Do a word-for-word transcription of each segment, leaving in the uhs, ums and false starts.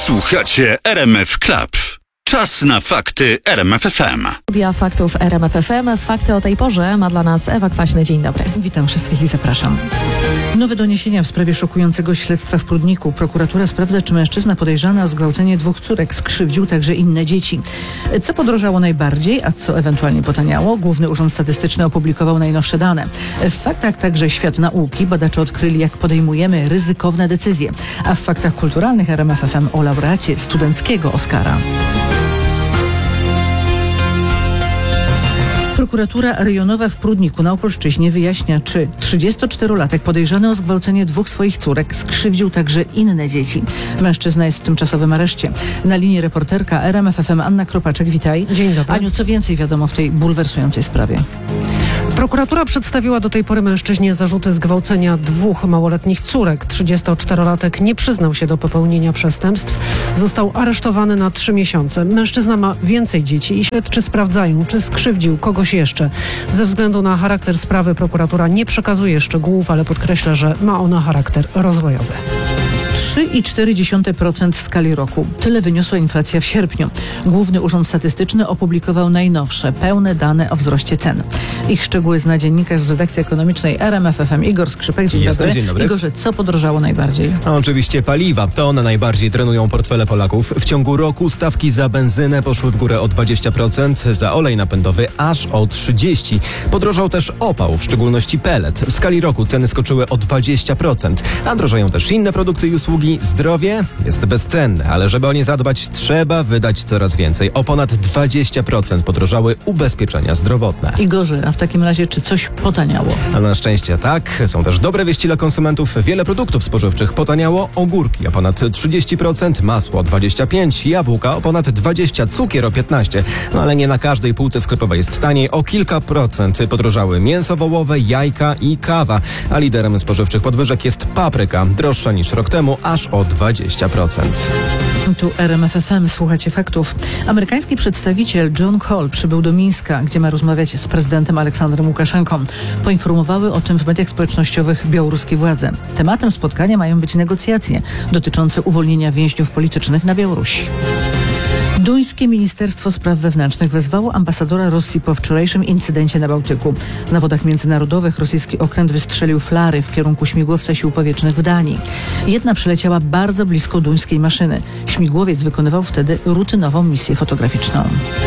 Słuchacie R M F Club. Czas na fakty R M F F M. Studia faktów R M F F M. Fakty o tej porze ma dla nas Ewa Kwaśny. Dzień dobry. Witam wszystkich i zapraszam. Nowe doniesienia w sprawie szokującego śledztwa w Prudniku. Prokuratura sprawdza, czy mężczyzna podejrzany o zgwałcenie dwóch córek skrzywdził także inne dzieci. Co podrożało najbardziej, a co ewentualnie potaniało? Główny Urząd Statystyczny opublikował najnowsze dane. W faktach także świat nauki. Badacze odkryli, jak podejmujemy ryzykowne decyzje. A w faktach kulturalnych R M F F M o laureacie studenckiego Oscara. Prokuratura rejonowa w Prudniku na Opolszczyźnie wyjaśnia, czy trzydziestoczterolatek podejrzany o zgwałcenie dwóch swoich córek skrzywdził także inne dzieci. Mężczyzna jest w tymczasowym areszcie. Na linii reporterka R M F F M Anna Kropaczek, witaj. Dzień dobry. Aniu, co więcej wiadomo w tej bulwersującej sprawie? Prokuratura przedstawiła do tej pory mężczyźnie zarzuty zgwałcenia dwóch małoletnich córek. trzydziestoczterolatek nie przyznał się do popełnienia przestępstw. Został aresztowany na trzy miesiące. Mężczyzna ma więcej dzieci i śledczy sprawdzają, czy skrzywdził kogoś jeszcze. Ze względu na charakter sprawy prokuratura nie przekazuje szczegółów, ale podkreśla, że ma ona charakter rozwojowy. trzy i cztery procent w skali roku. Tyle wyniosła inflacja w sierpniu. Główny Urząd Statystyczny opublikował najnowsze, pełne dane o wzroście cen. Ich szczegóły zna dziennikarz z redakcji ekonomicznej R M F F M Igor Skrzypek. Dzień Jestem, dobry. dzień dobry. Igorze, co podrożało najbardziej? A oczywiście paliwa. To one najbardziej trenują portfele Polaków. W ciągu roku stawki za benzynę poszły w górę o dwadzieścia procent, za olej napędowy aż o trzydzieści procent. Podrożał też opał, w szczególności pelet. W skali roku ceny skoczyły o dwadzieścia procent. A drożeją też inne produkty i usługi. Zdrowie jest bezcenne, ale żeby o nie zadbać, trzeba wydać coraz więcej. O ponad dwadzieścia procent podrożały ubezpieczenia zdrowotne. Igorze, a w takim razie czy coś potaniało? A na szczęście tak. Są też dobre wieści dla konsumentów. Wiele produktów spożywczych potaniało. Ogórki o ponad trzydzieści procent, masło o dwadzieścia pięć procent, jabłka o ponad dwadzieścia procent, cukier o piętnaście procent. No ale nie na każdej półce sklepowej jest taniej. O kilka procent podrożały mięso wołowe, jajka i kawa. A liderem spożywczych podwyżek jest papryka. Droższa niż rok temu, aż o dwadzieścia procent. Tu R M F F M, słuchacie faktów. Amerykański przedstawiciel John Cole przybył do Mińska, gdzie ma rozmawiać z prezydentem Aleksandrem Łukaszenką. Poinformowały o tym w mediach społecznościowych białoruskie władze. Tematem spotkania mają być negocjacje dotyczące uwolnienia więźniów politycznych na Białorusi. Duńskie Ministerstwo Spraw Wewnętrznych wezwało ambasadora Rosji po wczorajszym incydencie na Bałtyku. Na wodach międzynarodowych rosyjski okręt wystrzelił flary w kierunku śmigłowca sił powietrznych w Danii. Jedna przeleciała bardzo blisko duńskiej maszyny. Śmigłowiec wykonywał wtedy rutynową misję fotograficzną.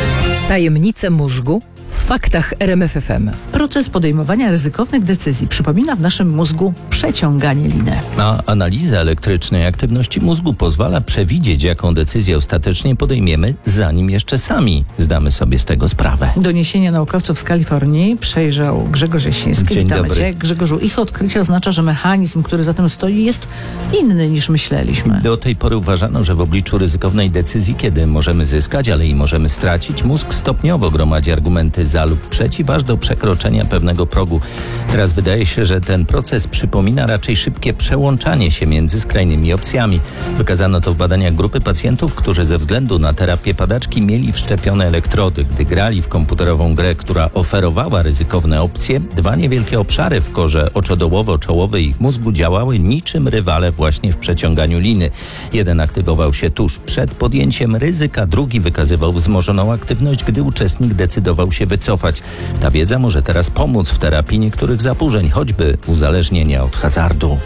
Tajemnice mózgu w faktach R M F F M. Proces podejmowania ryzykownych decyzji przypomina w naszym mózgu przeciąganie liny. A analiza elektrycznej aktywności mózgu pozwala przewidzieć, jaką decyzję ostatecznie podejmiemy, zanim jeszcze sami zdamy sobie z tego sprawę. Doniesienia naukowców z Kalifornii przejrzał Grzegorz Jasiński. Dzień Witamy dobry. Cię, Grzegorzu. Ich odkrycie oznacza, że mechanizm, który za tym stoi, jest inny niż myśleliśmy. Do tej pory uważano, że w obliczu ryzykownej decyzji, kiedy możemy zyskać, ale i możemy stracić, mózg stopniowo gromadzi argumenty za lub przeciw, aż do przekroczenia pewnego progu. Teraz wydaje się, że ten proces przypomina raczej szybkie przełączanie się między skrajnymi opcjami. Wykazano to w badaniach grupy pacjentów, którzy ze względu na terapię padaczki mieli wszczepione elektrody. Gdy grali w komputerową grę, która oferowała ryzykowne opcje, dwa niewielkie obszary w korze oczodołowo-czołowej ich mózgu działały niczym rywale właśnie w przeciąganiu liny. Jeden aktywował się tuż przed podjęciem ryzyka, drugi wykazywał wzmożoną aktywność, gdy uczestnik decydował się wycofać. Ta wiedza może teraz pomóc w terapii niektórych zaburzeń, choćby uzależnienia od hazardu.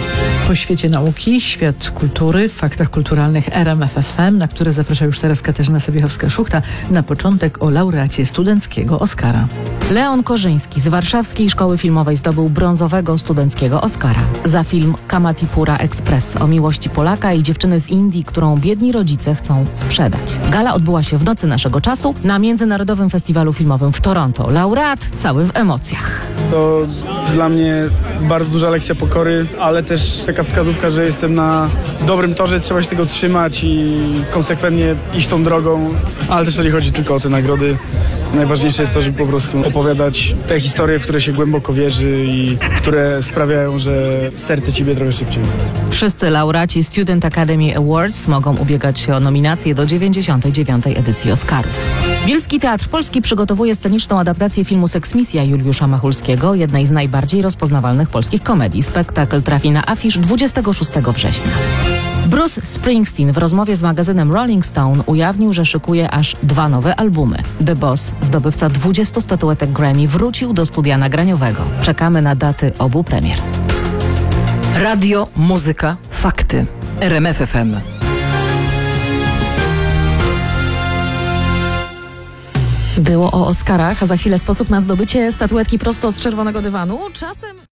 Po świecie nauki, świat kultury, w faktach kulturalnych R M F F M, na które zaprasza już teraz Katarzyna Sobiechowska-Szuchta. Na początek o laureacie studenckiego Oscara. Leon Korzyński z Warszawskiej Szkoły Filmowej zdobył brązowego studenckiego Oscara za film Kamatipura Express o miłości Polaka i dziewczyny z Indii, którą biedni rodzice chcą sprzedać. Gala odbyła się w nocy naszego czasu na Międzynarodowym Festiwalu Filmowym w Toronto. Laureat cały w emocjach. To dla mnie bardzo duża lekcja pokory, ale też taka wskazówka, że jestem na dobrym torze, trzeba się tego trzymać i konsekwentnie iść tą drogą, ale też to nie chodzi tylko o te nagrody. Najważniejsze jest to, żeby po prostu opowiadać te historie, w które się głęboko wierzy i które sprawiają, że serce ci bije trochę szybciej. Wszyscy laureaci Student Academy Awards mogą ubiegać się o nominację do dziewięćdziesiątej dziewiątej edycji Oscarów. Bielski Teatr Polski przygotowuje sceniczną adaptację filmu Seksmisja Juliusza Machulskiego, jednej z najbardziej rozpoznawalnych polskich komedii. Spektakl trafi na afisz dwudziestego szóstego września. Bruce Springsteen w rozmowie z magazynem Rolling Stone ujawnił, że szykuje aż dwa nowe albumy. The Boss, zdobywca dwudziestu statuetek Grammy, wrócił do studia nagraniowego. Czekamy na daty obu premier. Radio, muzyka, fakty. R M F F M. Było o Oscarach, a za chwilę sposób na zdobycie statuetki prosto z czerwonego dywanu. Czasem...